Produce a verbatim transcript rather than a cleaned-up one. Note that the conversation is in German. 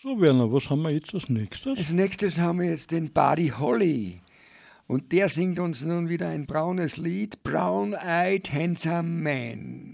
So, Werner, was haben wir jetzt als nächstes? Als nächstes haben wir jetzt den Buddy Holly. Und der singt uns nun wieder ein braunes Lied, Brown Eyed Handsome Man.